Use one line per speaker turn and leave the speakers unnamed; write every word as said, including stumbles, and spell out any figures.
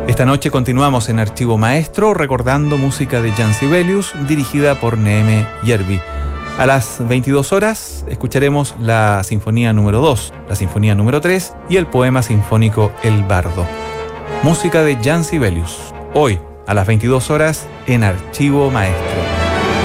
Esta noche continuamos en Archivo Maestro recordando música de Jan Sibelius dirigida por Neeme Järvi. A las veintidós horas escucharemos la Sinfonía número dos, la Sinfonía número tres y el poema sinfónico El Bardo. Música de Jan Sibelius, hoy a las veintidós horas en Archivo Maestro.